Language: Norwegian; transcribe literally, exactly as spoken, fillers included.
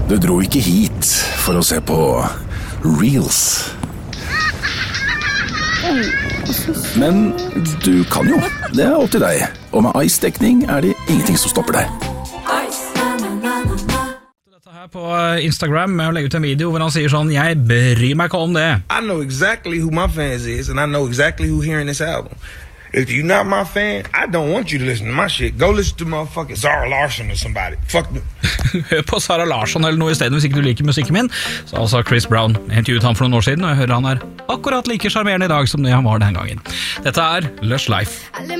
Du dro ikke hit for å se på Reels. Men du kan jo, det er opp til deg. Og med Ice-dekning er det ingenting som stopper deg. Dette her på Instagram med å legge ut en video hvor han sier sånn: jeg bryr meg ikke om det. I know exactly who my fans is, and I know exactly who hearing this album. If you're not my fan, I don't want you to listen to my shit. Go listen to motherfucking Zara Larsson or somebody. Fuck me. Hør på Zara Larsson eller noe i stedet hvis ikke du liker musikken min, sa altså Chris Brown. Jeg intervjuet han for noen år siden, og jeg hører han er akkurat like charmerende i dag som det han var den gangen. Dette er Lush Life.